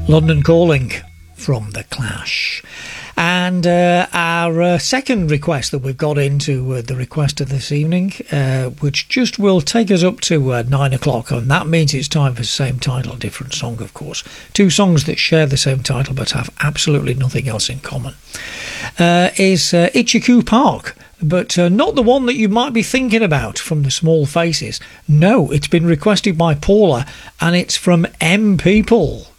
London Calling from The Clash. And our second request that we've got into the request of this evening, which just will take us up to 9 o'clock, and that means it's time for the same title, different song, of course. Two songs that share the same title but have absolutely nothing else in common, is Itchycoo Park, but not the one that you might be thinking about from the Small Faces. No, it's been requested by Paula, and it's from M People.